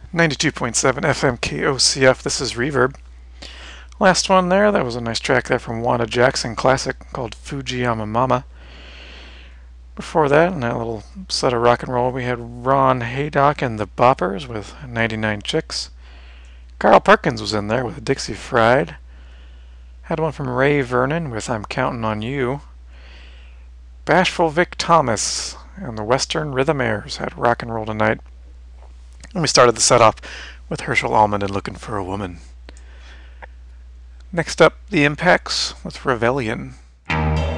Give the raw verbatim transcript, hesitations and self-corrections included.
ninety-two point seven F M K O C F, this is Reverb. Last one there, that was a nice track there from Wanda Jackson Classic called Fujiyama Mama. Before that, in that little set of rock and roll, we had Ron Haydock and the Boppers with ninety-nine Chicks. Carl Perkins was in there with Dixie Fried. Had one from Ray Vernon with I'm Counting on You. Bashful Vic Thomas and the Western Rhythmaires had Rock and Roll Tonight. And we started the set off with Herschel Almond and Looking for a Woman. Next up, The Impacts with Revellion.